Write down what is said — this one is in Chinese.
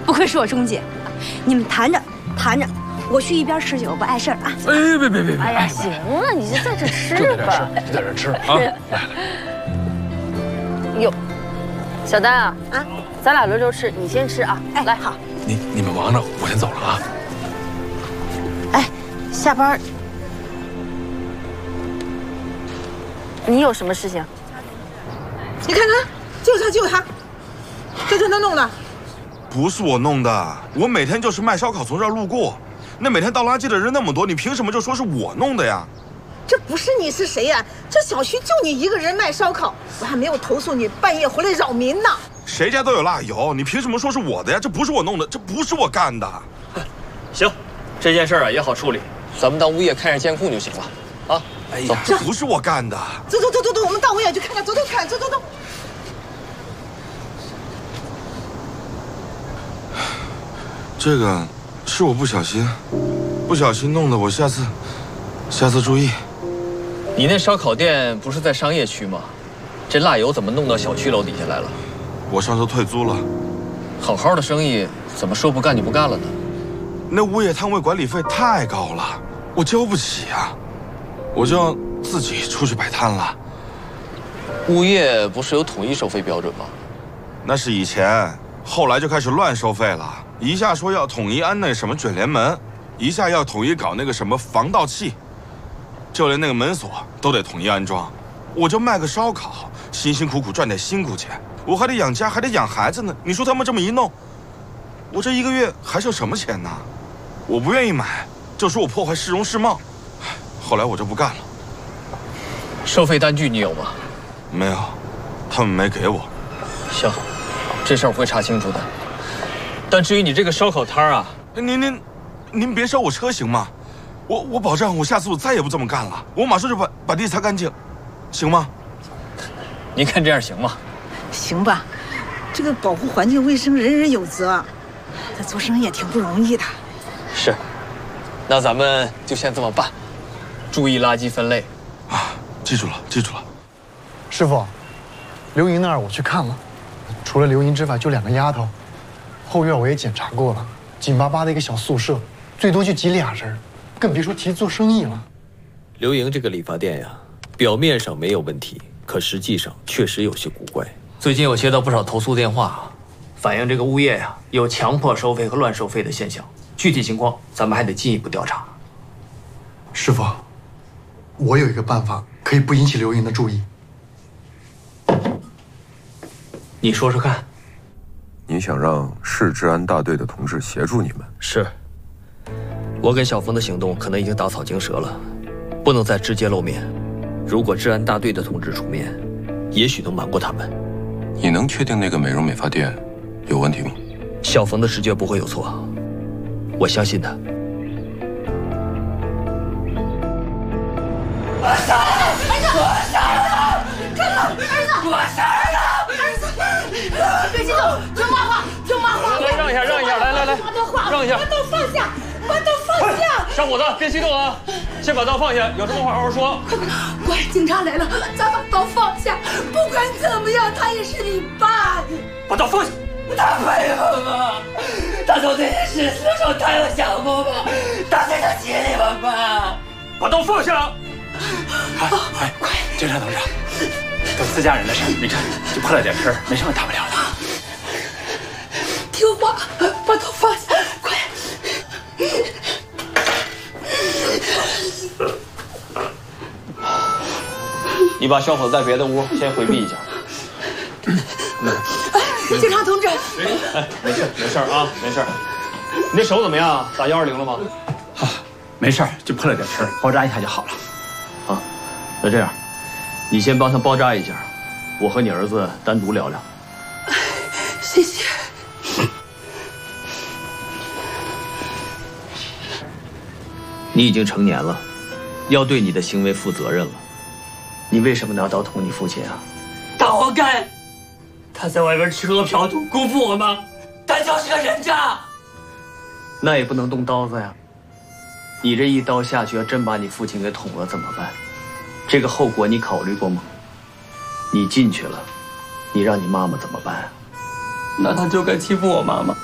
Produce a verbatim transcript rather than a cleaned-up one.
不愧是我钟姐，你们谈着谈着，我去一边吃去，我不碍事儿啊。 哎，别别别别！ 哎呀，行了，你就在这吃吧， 就在这吃啊！来来。 哟，小丹啊啊，咱俩轮流吃，你先吃啊。 哎， 来， 好。 你你们忙着，我先走了啊。 哎，下班你有什么事情？ 你看看，就是他，就是他，这是他弄的。 不是我弄的，我每天就是卖烧烤从这儿路过，那每天倒垃圾的人那么多，你凭什么就说是我弄的呀？ 这不是你是谁呀？这小区就你一个人卖烧烤，我还没有投诉你半夜回来扰民呢。 谁家都有蜡油，你凭什么说是我的呀？这不是我弄的，这不是我干的。 行，这件事啊也好处理，咱们到物业看下监控就行了。啊， 哎呀，这不是我干的。 走走走走走，我们到物业去看看，走走看，走走走。 这个是我不小心，不小心弄的，我下次下次注意。 你那烧烤店不是在商业区吗？这蜡油怎么弄到小区楼底下来了？ 我上周退租了。 好好的生意怎么说不干就不干了呢？ 那物业摊位管理费太高了，我交不起啊，我就要自己出去摆摊了。 物业不是有统一收费标准吗？ 那是以前，后来就开始乱收费了。一下说要统一安那什么卷帘门，一下要统一搞那个什么防盗器，就连那个门锁都得统一安装。我就卖个烧烤，辛辛苦苦赚点辛苦钱，我还得养家，还得养孩子呢。你说他们这么一弄，我这一个月还剩什么钱呢？我不愿意买，就说我破坏市容市貌。后来我就不干了。 收费单据你有吗？ 没有，他们没给我。 行，这事儿我会查清楚的。但至于你这个烧烤摊啊， 您您，您别烧我车行吗？我我保证，我下次我再也不这么干了。我马上就把把地擦干净，行吗？ 您看这样行吗？ 行吧，这个保护环境卫生人人有责，他做生意也挺不容易的。 是，那咱们就先这么办，注意垃圾分类。 啊，记住了，记住了。 师傅，刘莹那儿我去看了，除了刘莹之外就两个丫头，后院我也检查过了，紧巴巴的一个小宿舍，最多就挤俩人，更别说提做生意了。 刘莹这个理发店呀，表面上没有问题，可实际上确实有些古怪。 最近我接到不少投诉电话，反映这个物业呀有强迫收费和乱收费的现象，具体情况咱们还得进一步调查。 师傅，我有一个办法可以不引起刘莹的注意。 你说说看。 你想让市治安大队的同志协助你们？ 是。我跟小峰的行动可能已经打草惊蛇了，不能再直接露面。如果治安大队的同志出面，也许能瞒过他们。 你能确定那个美容美发店有问题吗？ 小峰的直觉不会有错，我相信他。 我杀了！我杀了！看了，儿子！我杀了！儿子！别激动，听妈话，听妈话！ 来，让一下，让一下，来来来，让一下， 把刀放下，把刀放下！ 上火子，别激动啊！先把刀放下，有什么话好好说。 快快，乖，警察来了，咱把刀放下。不管怎么样，他也是你爸。 把刀放下。 他没有吗？他做这件事的时候，他有想过吗？他在他心里吗，爸？ 把刀放下。 哎哎，快，警察同志，都自家人的事，你看就破了点事儿，没什么大不了的。 听话，把刀放下，快！ 你把小伙子在别的屋先回避一下。 警察同志， 哎，没事没事啊，没事。你那手怎么样？打幺二零了吗？ 啊，没事，就破了点事儿，包扎一下就好了。 啊，那这样，你先帮他包扎一下，我和你儿子单独聊聊。 谢谢。 你已经成年了，要对你的行为负责任了。你为什么拿刀捅你父亲啊？ 他活该！他在外边吃喝嫖赌，辜负我妈，他就是个人渣。 那也不能动刀子呀。你这一刀下去，要真把你父亲给捅了怎么办？这个后果你考虑过吗？你进去了，你让你妈妈怎么办？ 那他就该欺负我妈妈。